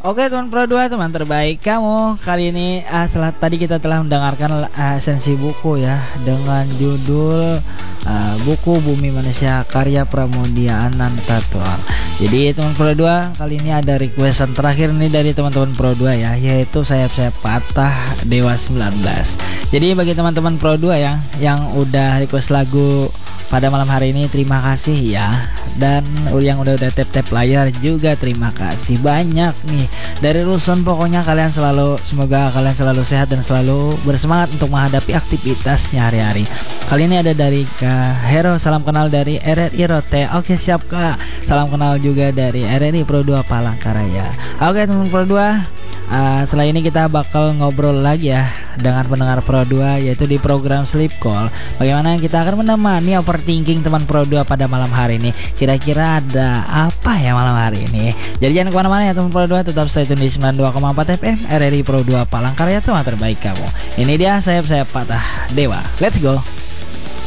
Oke teman Pro 2, teman terbaik kamu. Kali ini setelah tadi kita telah mendengarkan esensi buku ya, dengan judul buku Bumi Manusia karya Pramudia Anantatur. Jadi teman Pro 2, kali ini ada requestan terakhir nih dari teman-teman Pro 2 ya, yaitu Sayap-Sayap Patah Dewa 19. Jadi bagi teman-teman Pro 2 yang udah request lagu pada malam hari ini, terima kasih ya. Dan yang udah tap layar juga terima kasih banyak nih. Dari Rusun, pokoknya semoga kalian selalu sehat dan selalu bersemangat untuk menghadapi aktivitasnya hari-hari. Kali ini ada dari Kak Hero, salam kenal dari RRI Rote. Oke siap Kak. Salam kenal juga dari RRI Pro 2 Palangkaraya. Oke teman Pro 2, setelah ini kita bakal ngobrol lagi ya dengan pendengar Pro 2, yaitu di program Sleep Call. Bagaimana kita akan menemani overthinking teman Pro 2 pada malam hari ini. Kira-kira ada apa ya malam hari ini? Jadi jangan kemana-mana ya teman Pro 2, tetap stay tune di 92,4 FM RRI Pro 2 Palangkaraya, teman terbaik kamu. Ini dia Sayap-Sayap Patah Dewa. Let's go.